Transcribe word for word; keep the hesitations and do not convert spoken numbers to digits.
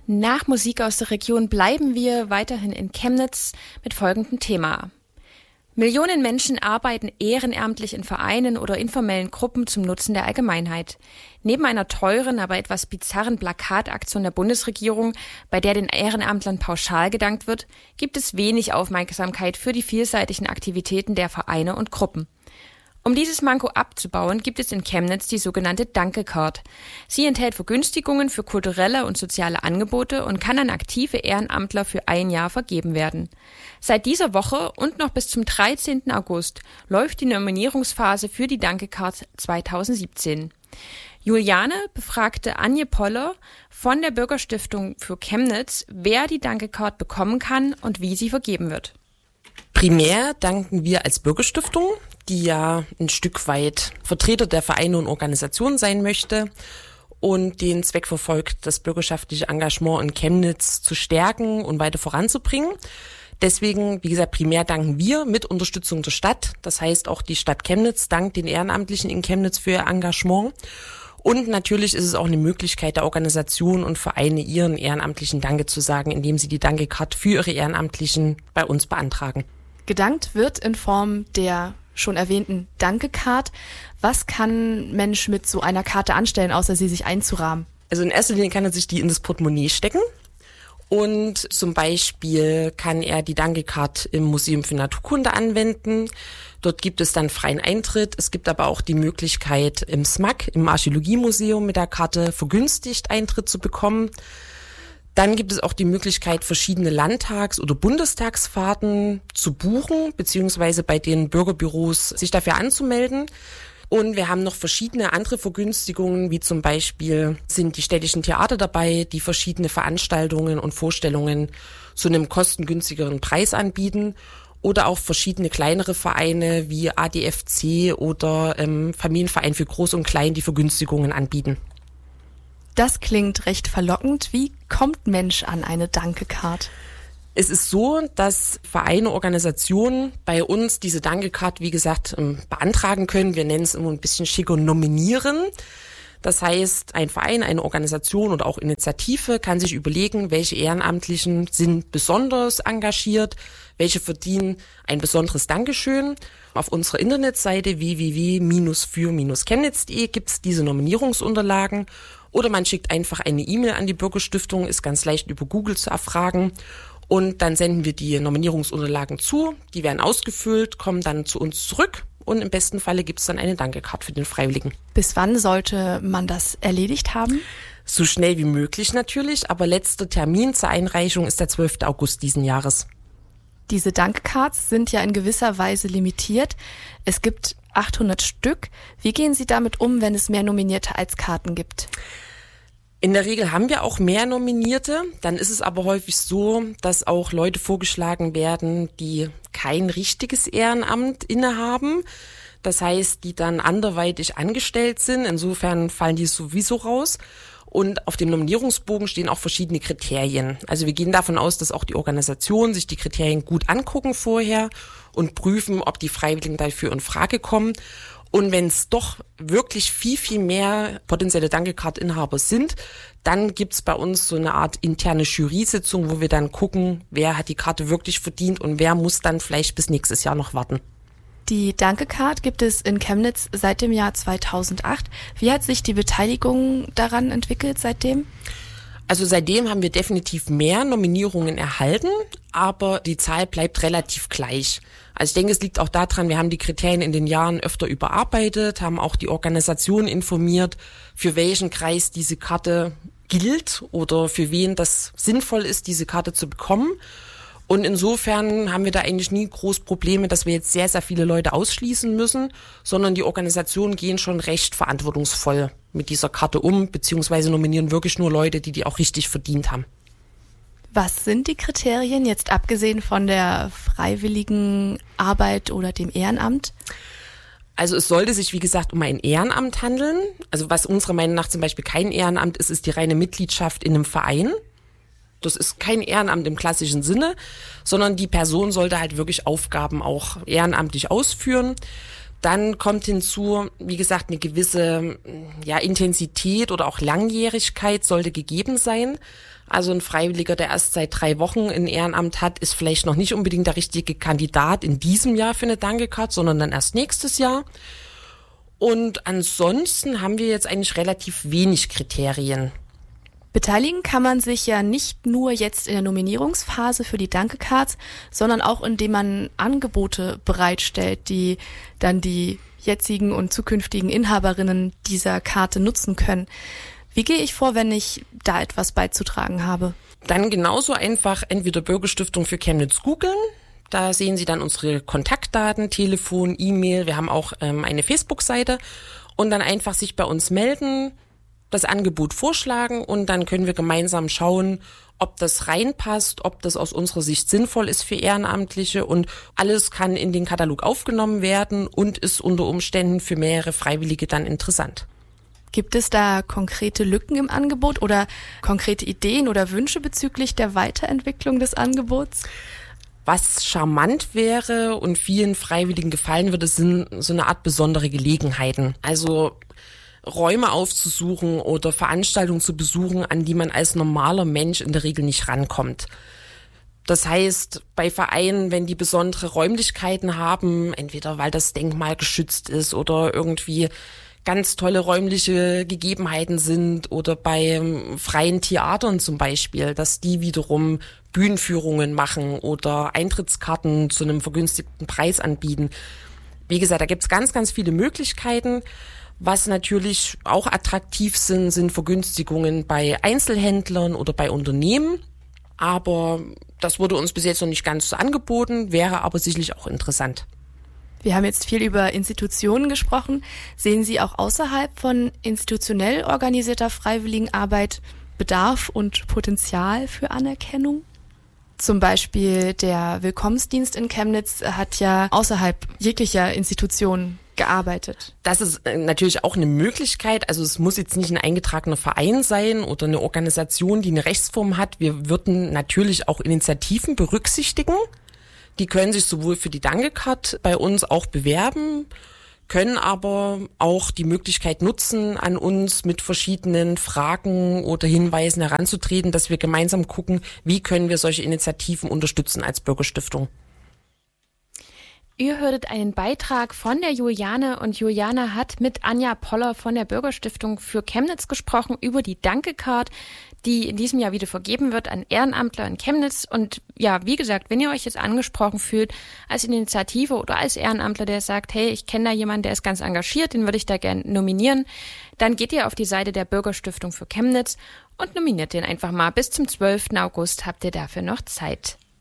Nach Musik aus der Region bleiben wir weiterhin in Chemnitz mit folgendem Thema. Millionen Menschen arbeiten ehrenamtlich in Vereinen oder informellen Gruppen zum Nutzen der Allgemeinheit. Neben einer teuren, aber etwas bizarren Plakataktion der Bundesregierung, bei der den Ehrenamtlern pauschal gedankt wird, gibt es wenig Aufmerksamkeit für die vielseitigen Aktivitäten der Vereine und Gruppen. Um dieses Manko abzubauen, gibt es in Chemnitz die sogenannte Danke-Card. Sie enthält Vergünstigungen für kulturelle und soziale Angebote und kann an aktive Ehrenamtler für ein Jahr vergeben werden. Seit dieser Woche und noch bis zum dreizehnten August läuft die Nominierungsphase für die Danke-Card zweitausendsiebzehn. Juliane befragte Anje Poller von der Bürgerstiftung für Chemnitz, wer die Danke-Card bekommen kann und wie sie vergeben wird. Primär danken wir als Bürgerstiftung, die ja ein Stück weit Vertreter der Vereine und Organisationen sein möchte und den Zweck verfolgt, das bürgerschaftliche Engagement in Chemnitz zu stärken und weiter voranzubringen. Deswegen, wie gesagt, primär danken wir mit Unterstützung der Stadt. Das heißt, auch die Stadt Chemnitz dankt den Ehrenamtlichen in Chemnitz für ihr Engagement. Und natürlich ist es auch eine Möglichkeit der Organisationen und Vereine, ihren Ehrenamtlichen Danke zu sagen, indem sie die Danke-Card für ihre Ehrenamtlichen bei uns beantragen. Gedankt wird in Form der schon erwähnten Danke-Card. Was kann ein Mensch mit so einer Karte anstellen, außer sie sich einzurahmen? Also in erster Linie kann er sich die in das Portemonnaie stecken. Und zum Beispiel kann er die Danke-Card im Museum für Naturkunde anwenden. Dort gibt es dann freien Eintritt. Es gibt aber auch die Möglichkeit, im S M A C, im Archäologiemuseum, mit der Karte vergünstigt Eintritt zu bekommen. Dann gibt es auch die Möglichkeit, verschiedene Landtags- oder Bundestagsfahrten zu buchen, beziehungsweise bei den Bürgerbüros sich dafür anzumelden. Und wir haben noch verschiedene andere Vergünstigungen, wie zum Beispiel sind die städtischen Theater dabei, die verschiedene Veranstaltungen und Vorstellungen zu einem kostengünstigeren Preis anbieten. Oder auch verschiedene kleinere Vereine wie A D F C oder ähm, Familienverein für Groß und Klein, die Vergünstigungen anbieten. Das klingt recht verlockend. Wie kommt Mensch an eine Danke-Card? Es ist so, dass Vereine, Organisationen bei uns diese Danke-Card, wie gesagt, beantragen können. Wir nennen es immer ein bisschen schicker nominieren. Das heißt, ein Verein, eine Organisation oder auch Initiative kann sich überlegen, welche Ehrenamtlichen sind besonders engagiert, welche verdienen ein besonderes Dankeschön. Auf unserer Internetseite w w w für chemnitz punkt de gibt es diese Nominierungsunterlagen. Oder man schickt einfach eine E-Mail an die Bürgerstiftung, ist ganz leicht über Google zu erfragen. Und dann senden wir die Nominierungsunterlagen zu, die werden ausgefüllt, kommen dann zu uns zurück und im besten Falle gibt es dann eine Danke-Card für den Freiwilligen. Bis wann sollte man das erledigt haben? So schnell wie möglich natürlich, aber letzter Termin zur Einreichung ist der zwölften August diesen Jahres. Diese Danke-Cards sind ja in gewisser Weise limitiert. Es gibt achthundert Stück. Wie gehen Sie damit um, wenn es mehr Nominierte als Karten gibt? In der Regel haben wir auch mehr Nominierte. Dann ist es aber häufig so, dass auch Leute vorgeschlagen werden, die kein richtiges Ehrenamt innehaben. Das heißt, die dann anderweitig angestellt sind. Insofern fallen die sowieso raus. Und auf dem Nominierungsbogen stehen auch verschiedene Kriterien. Also wir gehen davon aus, dass auch die Organisationen sich die Kriterien gut angucken vorher und prüfen, ob die Freiwilligen dafür in Frage kommen. Und wenn es doch wirklich viel, viel mehr potenzielle Danke-Card-Inhaber sind, dann gibt's bei uns so eine Art interne Jury-Sitzung, wo wir dann gucken, wer hat die Karte wirklich verdient und wer muss dann vielleicht bis nächstes Jahr noch warten. Die Danke-Card gibt es in Chemnitz seit dem Jahr zweitausendacht. Wie hat sich die Beteiligung daran entwickelt seitdem? Also seitdem haben wir definitiv mehr Nominierungen erhalten, aber die Zahl bleibt relativ gleich. Also ich denke, es liegt auch daran, wir haben die Kriterien in den Jahren öfter überarbeitet, haben auch die Organisation informiert, für welchen Kreis diese Karte gilt oder für wen das sinnvoll ist, diese Karte zu bekommen. Und insofern haben wir da eigentlich nie groß Probleme, dass wir jetzt sehr, sehr viele Leute ausschließen müssen, sondern die Organisationen gehen schon recht verantwortungsvoll mit dieser Karte um, beziehungsweise nominieren wirklich nur Leute, die die auch richtig verdient haben. Was sind die Kriterien, jetzt abgesehen von der freiwilligen Arbeit oder dem Ehrenamt? Also es sollte sich, wie gesagt, um ein Ehrenamt handeln. Also was unserer Meinung nach zum Beispiel kein Ehrenamt ist, ist die reine Mitgliedschaft in einem Verein. Das ist kein Ehrenamt im klassischen Sinne, sondern die Person sollte halt wirklich Aufgaben auch ehrenamtlich ausführen. Dann kommt hinzu, wie gesagt, eine gewisse ja, Intensität oder auch Langjährigkeit sollte gegeben sein. Also ein Freiwilliger, der erst seit drei Wochen ein Ehrenamt hat, ist vielleicht noch nicht unbedingt der richtige Kandidat in diesem Jahr für eine Dankecard, sondern dann erst nächstes Jahr. Und ansonsten haben wir jetzt eigentlich relativ wenig Kriterien. Beteiligen kann man sich ja nicht nur jetzt in der Nominierungsphase für die Dankecards, sondern auch indem man Angebote bereitstellt, die dann die jetzigen und zukünftigen Inhaberinnen dieser Karte nutzen können. Wie gehe ich vor, wenn ich da etwas beizutragen habe? Dann genauso einfach entweder Bürgerstiftung für Chemnitz googeln. Da sehen Sie dann unsere Kontaktdaten, Telefon, E-Mail. Wir haben auch ähm, eine Facebook-Seite und dann einfach sich bei uns melden, das Angebot vorschlagen und dann können wir gemeinsam schauen, ob das reinpasst, ob das aus unserer Sicht sinnvoll ist für Ehrenamtliche und alles kann in den Katalog aufgenommen werden und ist unter Umständen für mehrere Freiwillige dann interessant. Gibt es da konkrete Lücken im Angebot oder konkrete Ideen oder Wünsche bezüglich der Weiterentwicklung des Angebots? Was charmant wäre und vielen Freiwilligen gefallen würde, sind so eine Art besondere Gelegenheiten. Also Räume aufzusuchen oder Veranstaltungen zu besuchen, an die man als normaler Mensch in der Regel nicht rankommt. Das heißt, bei Vereinen, wenn die besondere Räumlichkeiten haben, entweder weil das Denkmal geschützt ist oder irgendwie ganz tolle räumliche Gegebenheiten sind oder bei freien Theatern zum Beispiel, dass die wiederum Bühnenführungen machen oder Eintrittskarten zu einem vergünstigten Preis anbieten. Wie gesagt, da gibt's ganz, ganz viele Möglichkeiten. Was natürlich auch attraktiv sind, sind Vergünstigungen bei Einzelhändlern oder bei Unternehmen. Aber das wurde uns bis jetzt noch nicht ganz so angeboten, wäre aber sicherlich auch interessant. Wir haben jetzt viel über Institutionen gesprochen. Sehen Sie auch außerhalb von institutionell organisierter Freiwilligenarbeit Bedarf und Potenzial für Anerkennung? Zum Beispiel der Willkommensdienst in Chemnitz hat ja außerhalb jeglicher Institutionen gearbeitet. Das ist natürlich auch eine Möglichkeit. Also es muss jetzt nicht ein eingetragener Verein sein oder eine Organisation, die eine Rechtsform hat. Wir würden natürlich auch Initiativen berücksichtigen. Die können sich sowohl für die Dankecard bei uns auch bewerben, können aber auch die Möglichkeit nutzen, an uns mit verschiedenen Fragen oder Hinweisen heranzutreten, dass wir gemeinsam gucken, wie können wir solche Initiativen unterstützen als Bürgerstiftung. Ihr hörtet einen Beitrag von der Juliane und Juliane hat mit Anja Poller von der Bürgerstiftung für Chemnitz gesprochen über die Dankecard, die in diesem Jahr wieder vergeben wird an Ehrenamtler in Chemnitz. Und ja, wie gesagt, wenn ihr euch jetzt angesprochen fühlt als Initiative oder als Ehrenamtler, der sagt, hey, ich kenne da jemanden, der ist ganz engagiert, den würde ich da gerne nominieren, dann geht ihr auf die Seite der Bürgerstiftung für Chemnitz und nominiert den einfach mal. Bis zum zwölften August habt ihr dafür noch Zeit.